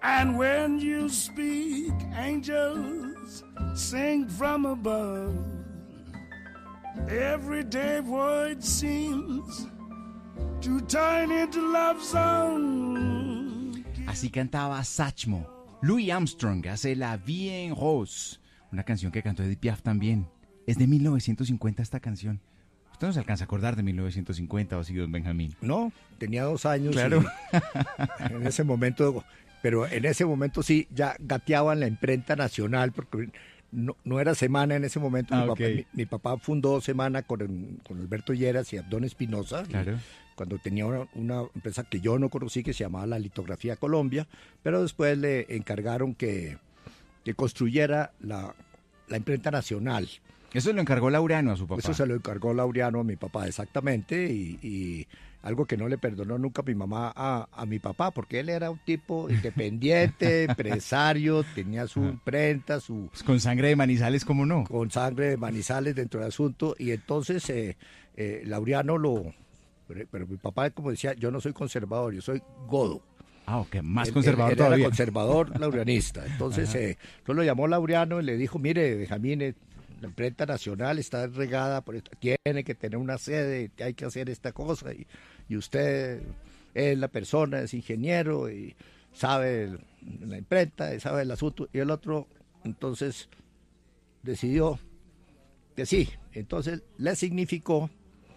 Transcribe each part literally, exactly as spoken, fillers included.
And when you speak, angels sing from above. Everyday word seems to turn into love song. Así cantaba Satchmo. Louis Armstrong hace La Vie en Rose, una canción que cantó Edith Piaf también. Es de mil novecientos cincuenta esta canción. ¿Usted no se alcanza a acordar de mil novecientos cincuenta o así, don Benjamín? No, tenía dos años. Claro. Y en ese momento, pero en ese momento sí, ya gateaban la imprenta nacional, porque no, no era Semana en ese momento. Ah, mi, okay. papá, mi, mi papá fundó Semana con, con Alberto Lleras y Abdón Espinosa. Claro. Cuando tenía una, una empresa que yo no conocí, que se llamaba La Litografía Colombia, pero después le encargaron que, que construyera la, la imprenta nacional. Eso lo encargó Laureano a su papá. Eso se lo encargó Laureano a mi papá, exactamente, y, y algo que no le perdonó nunca mi mamá a, a mi papá, porque él era un tipo independiente, empresario, tenía su imprenta, su... Con sangre de Manizales, ¿cómo no? Con sangre de Manizales dentro del asunto, y entonces eh, eh, Laureano lo... Pero, pero mi papá, como decía, yo no soy conservador, yo soy godo. Ah, ok, más Él- conservador él, él todavía. Era conservador laureanista. Entonces, eh, entonces lo llamó Laureano y le dijo, mire, Benjamín, eh, la imprenta nacional está regada, por esto, tiene que tener una sede, hay que hacer esta cosa, y, y usted es la persona, es ingeniero, y sabe el- la imprenta, y sabe el asunto. Y el otro, entonces, decidió que sí. Entonces, le significó...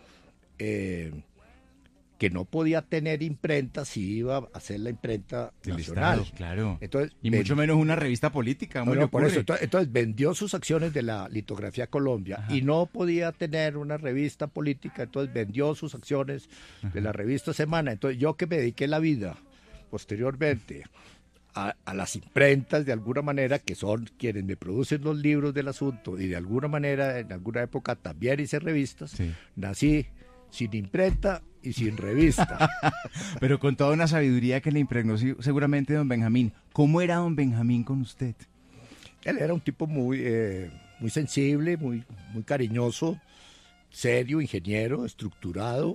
Eh, que no podía tener imprenta si iba a hacer la imprenta Del nacional. Estado, claro. Entonces, y ven- mucho menos una revista política. no, ¿cómo le no, por ocurre? eso, entonces, entonces vendió sus acciones de la Litografía Colombia. Ajá. Y no podía tener una revista política, entonces vendió sus acciones de la revista Semana. Entonces yo que me dediqué la vida posteriormente a, a las imprentas de alguna manera, que son quienes me producen los libros del asunto, y de alguna manera en alguna época también hice revistas, Sí. nací sin imprenta y sin revista. Pero con toda una sabiduría que le impregnó sí, seguramente don Benjamín. ¿Cómo era don Benjamín con usted? Él era un tipo muy, eh, muy sensible, muy, muy cariñoso, serio, ingeniero, estructurado.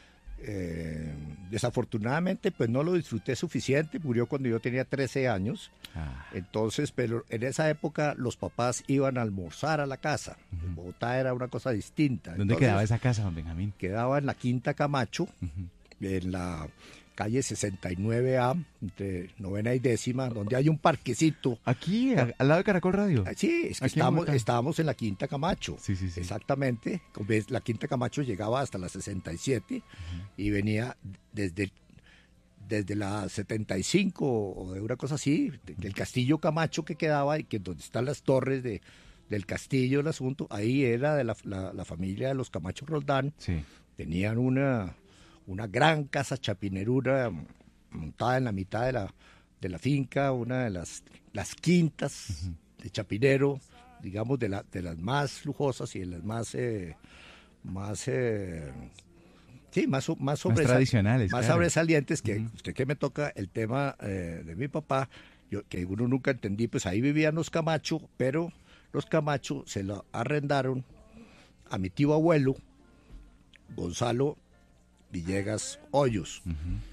Eh, desafortunadamente, pues no lo disfruté suficiente. Murió cuando yo tenía trece años. Ah, Entonces, pero en esa época los papás iban a almorzar a la casa. En Bogotá era una cosa distinta. ¿Dónde Entonces, quedaba esa casa, don Benjamín? Quedaba en la Quinta Camacho, Ujú. en la calle sesenta y nueve A, entre novena y décima, donde hay un parquecito. Aquí, a- al lado de Caracol Radio. Ah, Sí, es que Aquí en estábamos, Bogotá. estábamos en la Quinta Camacho. Sí, sí, sí. Exactamente. Como ves, la Quinta Camacho llegaba hasta la sesenta y siete y venía desde, desde la setenta y cinco o de una cosa así, de- del Castillo Camacho que quedaba y que donde están las torres de, del castillo, el asunto, ahí era de la, la- la familia de los Camacho Roldán. Sí. Tenían una, una gran casa chapinerura montada en la mitad de la, de la finca, una de las, las quintas de Chapinero, digamos, de, la, de las más lujosas y de las más, eh, más, eh, sí, más, so- más, sobresal- tradicionales, más claro. sobresalientes, que Ujú. usted que me toca el tema eh, de mi papá, yo, que uno nunca entendí, pues ahí vivían los Camacho, pero los Camacho se lo arrendaron a mi tío abuelo, Gonzalo Villegas Hoyos.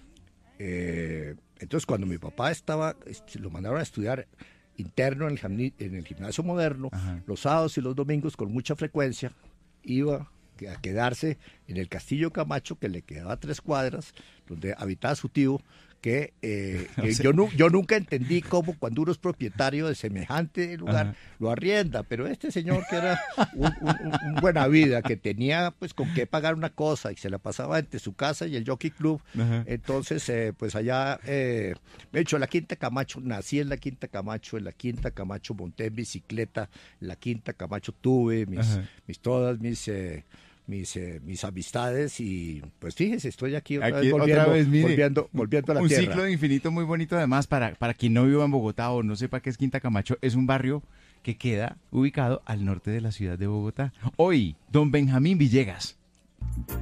Eh, entonces, cuando mi papá estaba, este, lo mandaron a estudiar interno en el, jamni- en el gimnasio moderno, Ajá. los sábados y los domingos con mucha frecuencia, iba a quedarse en el Castillo Camacho, que le quedaba a tres cuadras, donde habitaba su tío, que, eh, que O sea- yo, nu- yo nunca entendí cómo cuando uno es propietario de semejante lugar, Ajá. lo arrienda, pero este señor que era un, un- un buena vida, que tenía pues con qué pagar una cosa y se la pasaba entre su casa y el Jockey Club, Ajá. entonces eh, pues allá, eh, de hecho la Quinta Camacho, nací en la Quinta Camacho, en la Quinta Camacho monté en bicicleta, en la Quinta Camacho tuve mis, Ajá. mis todas mis... eh, mis, eh, mis amistades y pues fíjese, estoy aquí otra Aquí vez otra volviendo, vez, mire, volviendo, volviendo a la un tierra. ciclo de infinito muy bonito además para, para quien no viva en Bogotá o no sepa qué es Quinta Camacho, es un barrio que queda ubicado al norte de la ciudad de Bogotá. Hoy, don Benjamín Villegas.